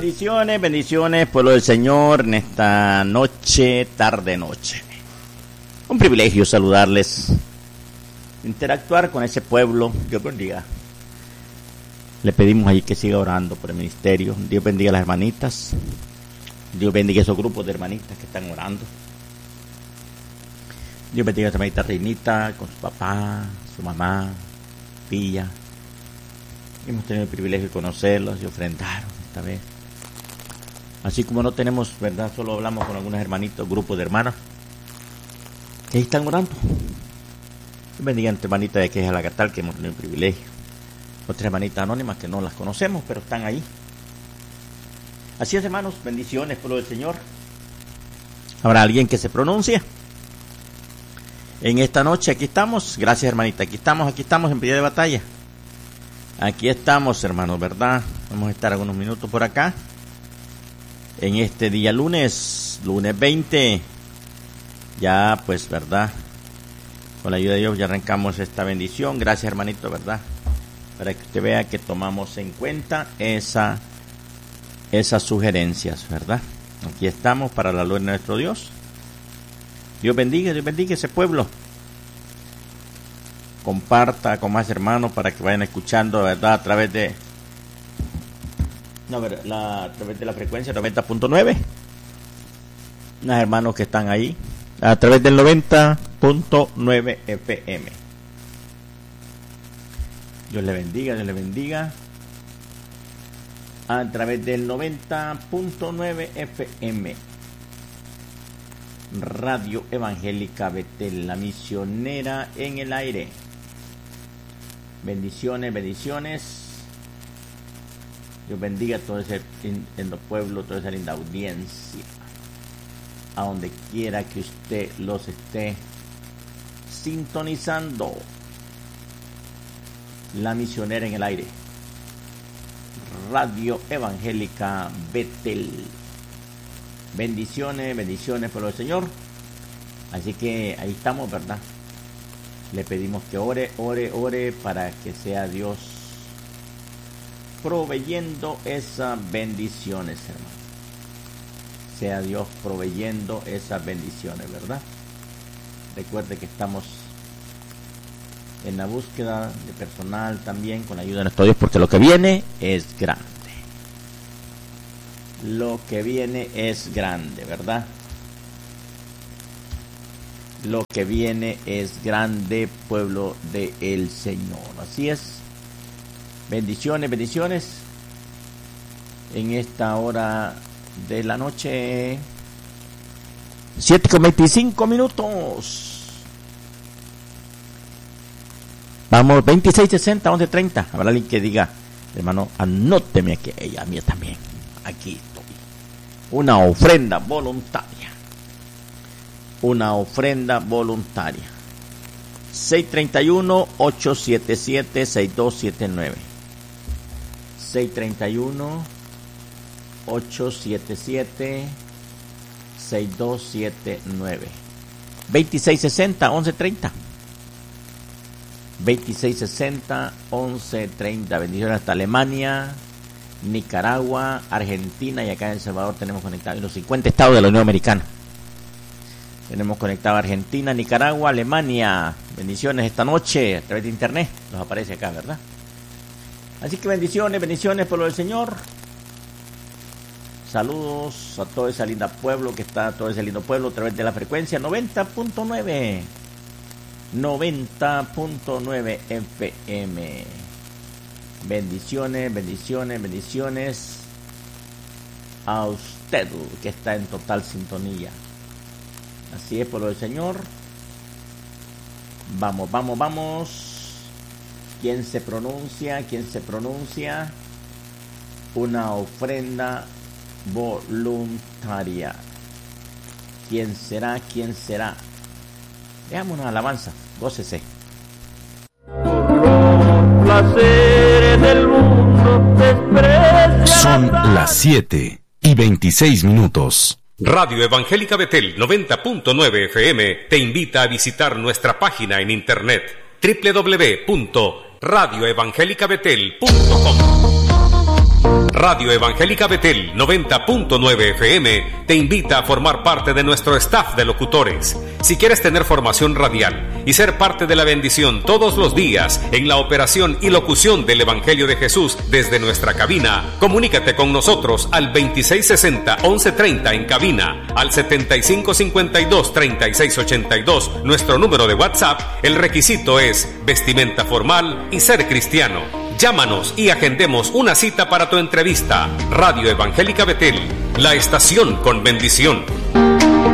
Bendiciones, bendiciones, pueblo del Señor, en esta noche, tarde-noche. Un privilegio saludarles, interactuar con ese pueblo. Dios bendiga. Le pedimos ahí que siga orando por el ministerio. Dios bendiga a las hermanitas. Dios bendiga a esos grupos de hermanitas que están orando. Dios bendiga a esa hermanita Reinita con su papá, su mamá, tía. Hemos tenido el privilegio de conocerlos y ofrendaron esta vez. Así como no tenemos, ¿verdad? Solo hablamos con algunos hermanitos, grupos de hermanas que ahí están orando. Dios bendiga a esta hermanita de Queja Lagatal, que hemos tenido el privilegio. Otras hermanitas anónimas que no las conocemos, pero están ahí. Así es, hermanos, bendiciones, pueblo del Señor. ¿Habrá alguien que se pronuncie? En esta noche, aquí estamos. Gracias, hermanita. Aquí estamos en pie de batalla. Aquí estamos, hermanos, ¿verdad? Vamos a estar algunos minutos por acá. En este día lunes 20. Ya, pues, ¿verdad? Con la ayuda de Dios ya arrancamos esta bendición. Gracias, hermanito, ¿verdad? Para que usted vea que tomamos en cuenta esas sugerencias, ¿verdad? Aquí estamos para la gloria de nuestro Dios. Dios bendiga ese pueblo. Comparta con más hermanos para que vayan escuchando, ¿verdad? A través de la frecuencia 90.9. Unos hermanos que están ahí. A través del 90.9 FM. Dios le bendiga. A través del 90.9 FM. Radio Evangélica Betel, la misionera en el aire. Bendiciones. Dios bendiga a todo ese en los pueblos, toda esa linda audiencia. A donde quiera que usted los esté sintonizando. La misionera en el aire. Radio Evangélica Betel. Bendiciones, pueblo del Señor. Así que ahí estamos, ¿verdad? Le pedimos que ore para que sea Dios proveyendo esas bendiciones, hermano. Sea Dios proveyendo esas bendiciones, ¿verdad? Recuerde que estamos en la búsqueda de personal también con la ayuda de nuestro Dios, porque lo que viene es grande. Lo que viene es grande, ¿verdad? Lo que viene es grande, pueblo del Señor. Así es. Bendiciones. En esta hora de la noche. 7:25. Vamos, 2660, 1130. Habrá alguien que diga, hermano, anóteme aquí, ella, a mí también. Aquí estoy. Una ofrenda voluntaria. 631-877-6279. 631-877-6279. 2660-1130. 2660-1130. Bendiciones hasta Alemania, Nicaragua, Argentina, y acá en El Salvador tenemos conectados los 50 estados de la Unión Americana. Tenemos conectado a Argentina, Nicaragua, Alemania. Bendiciones esta noche a través de internet. Nos aparece acá, ¿verdad? Así que bendiciones, pueblo del Señor. Saludos a todo ese lindo pueblo que está, todo ese lindo pueblo a través de la frecuencia 90.9. 90.9 FM. Bendiciones a usted que está en total sintonía. Así es, pueblo del Señor. Vamos. ¿Quién se pronuncia? Una ofrenda voluntaria. ¿Quién será? Veamos una alabanza. Gócese. Son las 7:26. Radio Evangélica Betel 90.9 FM te invita a visitar nuestra página en internet www.radioevangelicabetel.com. Radio Evangélica Betel 90.9 FM te invita a formar parte de nuestro staff de locutores. Si quieres tener formación radial y ser parte de la bendición todos los días en la operación y locución del Evangelio de Jesús desde nuestra cabina, comunícate con nosotros al 2660-1130 en cabina, al 7552-3682, nuestro número de WhatsApp. El requisito es vestimenta formal y ser cristiano. Llámanos y agendemos una cita para tu entrevista. Radio Evangélica Betel, la estación con bendición.